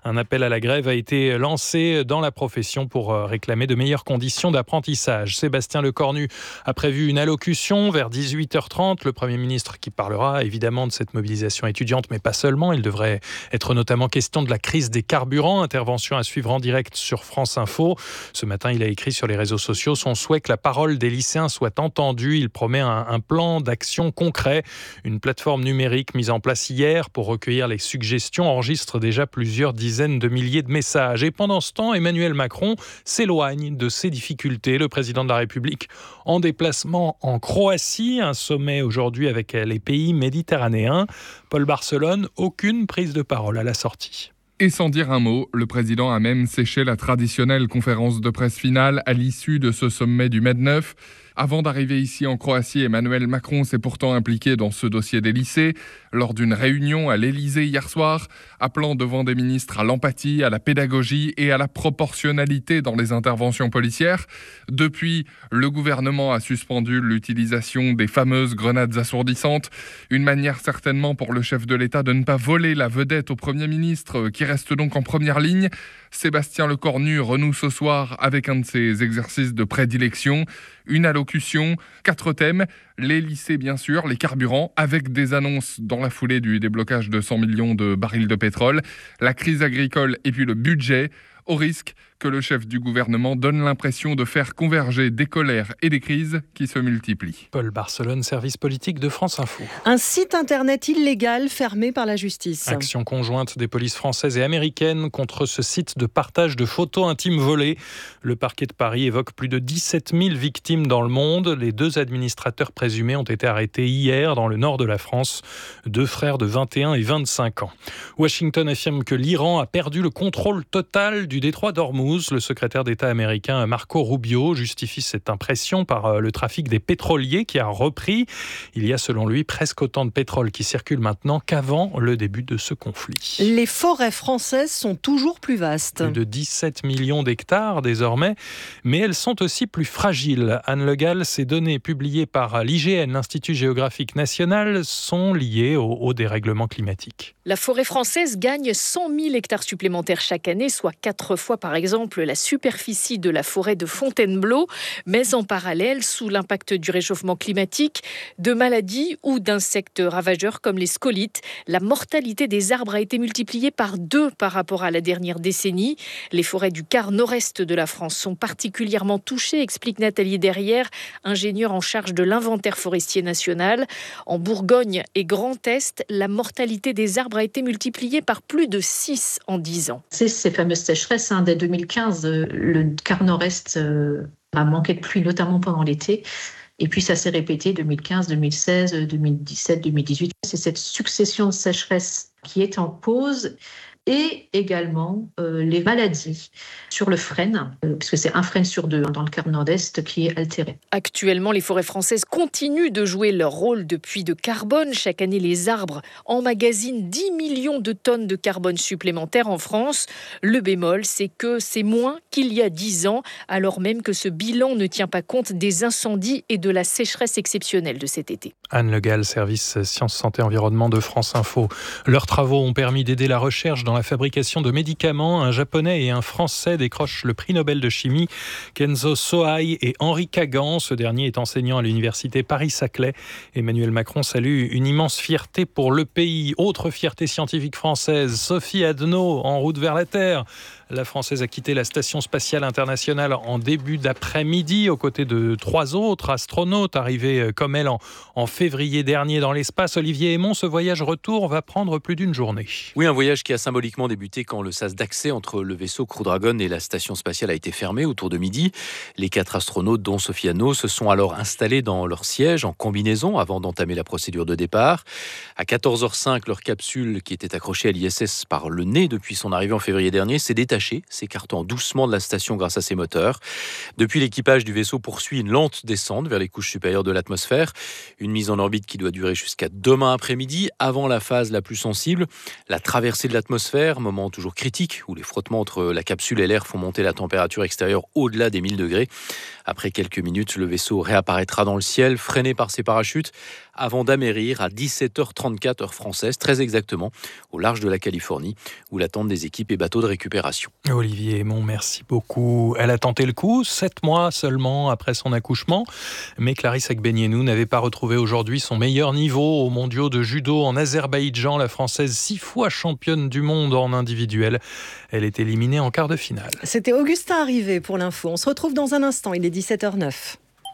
Un appel à la grève a été lancé dans la profession pour réclamer de meilleures conditions d'apprentissage. Sébastien Lecornu a prévu une allocution vers 18h30. Le Premier ministre qui parlera évidemment de cette mobilisation étudiante, mais pas seulement. Il devrait être notamment question de la crise des carburants. Intervention à suivre en direct sur France Info. Ce matin, il a écrit sur les réseaux sociaux son souhait que la parole des lycéens soit entendue. Il promet un plan d'action concret. Une plateforme numérique mise en place hier pour recueillir les suggestions enregistre déjà plusieurs dizaines de milliers de messages. Et pendant ce temps, Emmanuel Macron s'éloigne de ses difficultés. Le président de la République en déplacement en Croatie. Un sommet aujourd'hui avec les pays méditerranéens. Paul Barcelone, aucune prise de parole à la sortie. Et sans dire un mot, le président a même séché la traditionnelle conférence de presse finale à l'issue de ce sommet du Med9. Avant d'arriver ici en Croatie, Emmanuel Macron s'est pourtant impliqué dans ce dossier des lycées lors d'une réunion à l'Élysée hier soir, appelant devant des ministres à l'empathie, à la pédagogie et à la proportionnalité dans les interventions policières. Depuis, le gouvernement a suspendu l'utilisation des fameuses grenades assourdissantes, une manière certainement pour le chef de l'État de ne pas voler la vedette au Premier ministre qui reste donc en première ligne. Sébastien Lecornu renoue ce soir avec un de ses exercices de prédilection, une allocution, 4 thèmes, les lycées bien sûr, les carburants, avec des annonces dans la foulée du déblocage de 100 millions de barils de pétrole, la crise agricole et puis le budget, au risque que le chef du gouvernement donne l'impression de faire converger des colères et des crises qui se multiplient. Paul Barcelone, service politique de France Info. Un site internet illégal fermé par la justice. Action conjointe des polices françaises et américaines contre ce site de partage de photos intimes volées. Le parquet de Paris évoque plus de 17 000 victimes dans le monde. Les 2 administrateurs présumés ont été arrêtés hier dans le nord de la France. 2 frères de 21 et 25 ans. Washington affirme que l'Iran a perdu le contrôle total du détroit d'Ormuz. Le secrétaire d'État américain Marco Rubio justifie cette impression par le trafic des pétroliers qui a repris. Il y a selon lui presque autant de pétrole qui circule maintenant qu'avant le début de ce conflit. Les forêts françaises sont toujours plus vastes. Plus de 17 millions d'hectares désormais, mais elles sont aussi plus fragiles. Anne Le Gall, ces données publiées par l'IGN, l'Institut géographique national, sont liées au dérèglement climatique. La forêt française gagne 100 000 hectares supplémentaires chaque année, soit 4 fois par exemple la superficie de la forêt de Fontainebleau, mais en parallèle, sous l'impact du réchauffement climatique, de maladies ou d'insectes ravageurs comme les scolites, la mortalité des arbres a été multipliée par 2 par rapport à la dernière décennie. Les forêts du quart nord-est de la France sont particulièrement touchées, explique Nathalie Derrière, ingénieure en charge de l'inventaire forestier national. En Bourgogne et Grand Est, la mortalité des arbres a été multipliée par plus de 6 en 10 ans. C'est ces fameuses sécheresses dès 2015, le quart nord-est a manqué de pluie, notamment pendant l'été. Et puis ça s'est répété 2015, 2016, 2017, 2018. C'est cette succession de sécheresses qui est en cause. Et également les maladies sur le frêne, puisque c'est un frêne sur 2 dans le quart nord-est qui est altéré. Actuellement, les forêts françaises continuent de jouer leur rôle de puits de carbone. Chaque année, les arbres emmagasinent 10 millions de tonnes de carbone supplémentaires en France. Le bémol, c'est que c'est moins qu'il y a 10 ans, alors même que ce bilan ne tient pas compte des incendies et de la sécheresse exceptionnelle de cet été. Anne Le Gall, service Sciences, Santé, Environnement de France Info. Leurs travaux ont permis d'aider la recherche dans la fabrication de médicaments. Un Japonais et un Français décrochent le prix Nobel de chimie. Kenzo Sohai et Henri Kagan. Ce dernier est enseignant à l'université Paris-Saclay. Emmanuel Macron salue une immense fierté pour le pays. Autre fierté scientifique française, Sophie Adno en route vers la Terre. La Française a quitté la Station spatiale internationale en début d'après-midi aux côtés de 3 autres astronautes arrivés comme elle en février dernier dans l'espace. Olivier Aymon, ce voyage retour va prendre plus d'une journée. Oui, un voyage qui a symboliquement débuté quand le sas d'accès entre le vaisseau Crew Dragon et la Station spatiale a été fermé autour de midi. Les 4 astronautes, dont Sophie Adno, se sont alors installés dans leur siège en combinaison avant d'entamer la procédure de départ. À 14h05, leur capsule, qui était accrochée à l'ISS par le nez depuis son arrivée en février dernier, s'est détachée, s'écartant doucement de la station grâce à ses moteurs. Depuis, l'équipage du vaisseau poursuit une lente descente vers les couches supérieures de l'atmosphère. Une mise en orbite qui doit durer jusqu'à demain après-midi, avant la phase la plus sensible, la traversée de l'atmosphère, moment toujours critique où les frottements entre la capsule et l'air font monter la température extérieure au-delà des 1000 degrés. Après quelques minutes, le vaisseau réapparaîtra dans le ciel, freiné par ses parachutes, avant d'amérir à 17h34 heure française, très exactement, au large de la Californie, où l'attendent des équipes et bateaux de récupération. Olivier Aymon, merci beaucoup. Elle a tenté le coup, 7 mois seulement après son accouchement, mais Clarisse Agbenienou n'avait pas retrouvé aujourd'hui son meilleur niveau aux mondiaux de judo en Azerbaïdjan. La Française, 6 fois championne du monde en individuel, elle est éliminée en quart de finale. C'était Augustin Arrivé pour l'info. On se retrouve dans un instant, il est 17h09.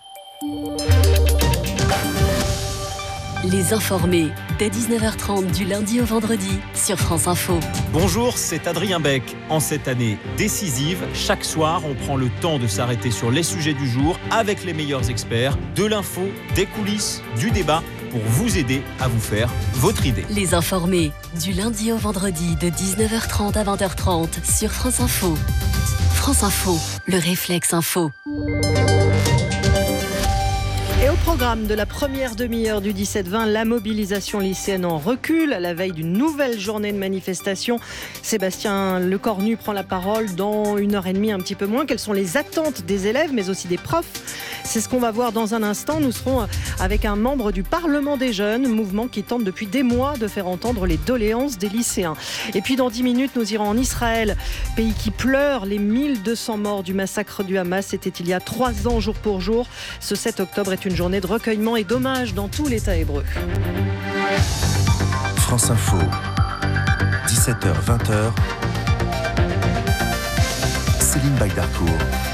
Les informés, dès 19h30 du lundi au vendredi sur France Info. Bonjour, c'est Adrien Beck. En cette année décisive, chaque soir, on prend le temps de s'arrêter sur les sujets du jour avec les meilleurs experts, de l'info, des coulisses, du débat, pour vous aider à vous faire votre idée. Les informés, du lundi au vendredi de 19h30 à 20h30 sur France Info. France Info, le réflexe info. Et au programme de la première demi-heure du 17-20, la mobilisation lycéenne en recul à la veille d'une nouvelle journée de manifestation. Sébastien Lecornu prend la parole dans 1h30, un petit peu moins. Quelles sont les attentes des élèves, mais aussi des profs ? C'est ce qu'on va voir dans un instant. Nous serons avec un membre du Parlement des jeunes, mouvement qui tente depuis des mois de faire entendre les doléances des lycéens. Et puis dans 10 minutes, nous irons en Israël, pays qui pleure les 1200 morts du massacre du Hamas. C'était il y a 3 ans, jour pour jour. Ce 7 octobre est une journée de recueillement et d'hommage dans tout l'État hébreu. France Info, 17h-20h, Céline Bagdarcourt.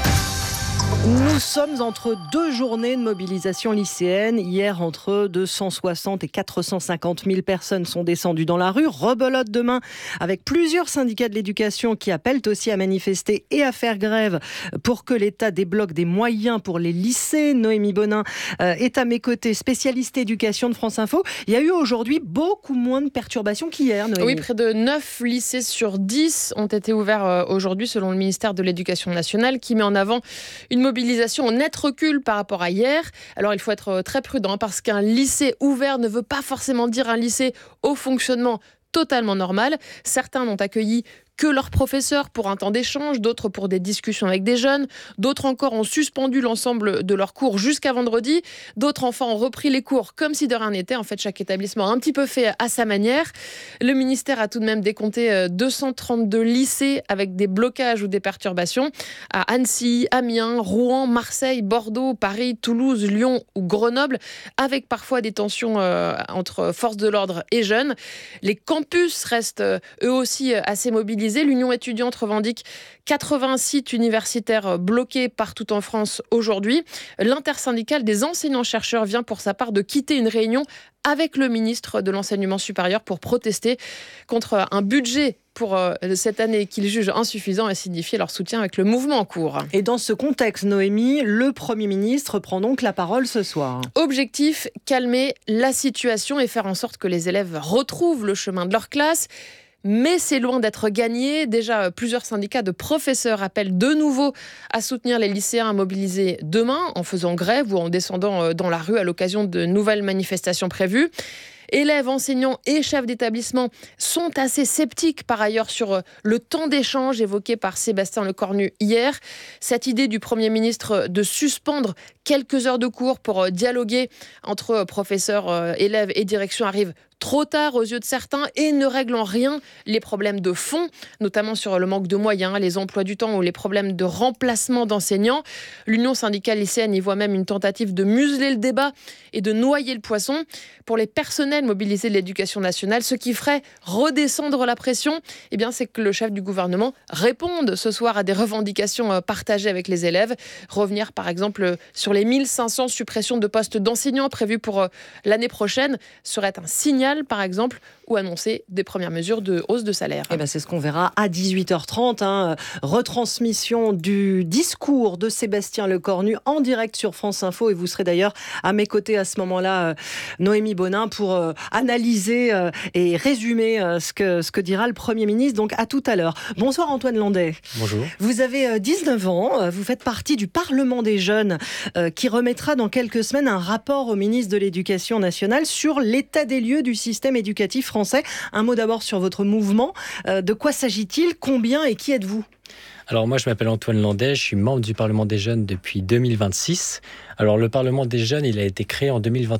Nous sommes entre 2 journées de mobilisation lycéenne. Hier, entre 260 et 450 000 personnes sont descendues dans la rue. Rebelote demain avec plusieurs syndicats de l'éducation qui appellent aussi à manifester et à faire grève pour que l'État débloque des moyens pour les lycées. Noémie Bonin est à mes côtés, spécialiste éducation de France Info. Il y a eu aujourd'hui beaucoup moins de perturbations qu'hier, Noémie. Oui, près de 9 lycées sur 10 ont été ouverts aujourd'hui selon le ministère de l'Éducation nationale qui met en avant une mobilisation en net recul par rapport à hier. Alors il faut être très prudent parce qu'un lycée ouvert ne veut pas forcément dire un lycée au fonctionnement totalement normal. Certains n'ont accueilli que leurs professeurs pour un temps d'échange, d'autres pour des discussions avec des jeunes, d'autres encore ont suspendu l'ensemble de leurs cours jusqu'à vendredi, d'autres enfin ont repris les cours comme si de rien n'était. En fait, chaque établissement a un petit peu fait à sa manière. Le ministère a tout de même décompté 232 lycées avec des blocages ou des perturbations à Annecy, Amiens, Rouen, Marseille, Bordeaux, Paris, Toulouse, Lyon ou Grenoble, avec parfois des tensions entre forces de l'ordre et jeunes. Les campus restent eux aussi assez mobilisés. L'Union étudiante revendique 80 sites universitaires bloqués partout en France aujourd'hui. L'intersyndicale des enseignants-chercheurs vient pour sa part de quitter une réunion avec le ministre de l'Enseignement supérieur pour protester contre un budget pour cette année qu'ils jugent insuffisant et signifier leur soutien avec le mouvement en cours. Et dans ce contexte, Noémie, le Premier ministre prend donc la parole ce soir. Objectif, calmer la situation et faire en sorte que les élèves retrouvent le chemin de leur classe. Mais c'est loin d'être gagné. Déjà, plusieurs syndicats de professeurs appellent de nouveau à soutenir les lycéens mobilisés demain en faisant grève ou en descendant dans la rue à l'occasion de nouvelles manifestations prévues. Élèves, enseignants et chefs d'établissement sont assez sceptiques par ailleurs sur le temps d'échange évoqué par Sébastien Lecornu hier. Cette idée du Premier ministre de suspendre quelques heures de cours pour dialoguer entre professeurs, élèves et direction arrive trop tard aux yeux de certains et ne règle en rien les problèmes de fond, notamment sur le manque de moyens, les emplois du temps ou les problèmes de remplacement d'enseignants. L'Union syndicale lycéenne y voit même une tentative de museler le débat et de noyer le poisson. Pour les personnels mobilisés de l'éducation nationale, ce qui ferait redescendre la pression, eh bien, c'est que le chef du gouvernement réponde ce soir à des revendications partagées avec les élèves. Revenir par exemple sur les 1500 suppressions de postes d'enseignants prévues pour l'année prochaine serait un signal par exemple, ou annoncer des premières mesures de hausse de salaire. Et c'est ce qu'on verra à 18h30. Retransmission du discours de Sébastien Lecornu en direct sur France Info. Et vous serez d'ailleurs à mes côtés à ce moment-là, Noémie Bonin, pour analyser et résumer ce que dira le Premier ministre. Donc à tout à l'heure. Bonsoir Antoine Landais. Bonjour. Vous avez 19 ans. Vous faites partie du Parlement des jeunes qui remettra dans quelques semaines un rapport au ministre de l'Éducation nationale sur l'état des lieux du système éducatif français. Un mot d'abord sur votre mouvement. De quoi s'agit-il ? Combien et qui êtes-vous ? Alors moi je m'appelle Antoine Landais, je suis membre du Parlement des jeunes depuis 2026. Alors le Parlement des jeunes, il a été créé en 2021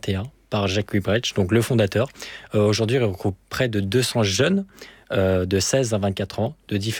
par Jacques Wibrecht, donc le fondateur. Aujourd'hui, il regroupe près de 200 jeunes de 16 à 24 ans, de différents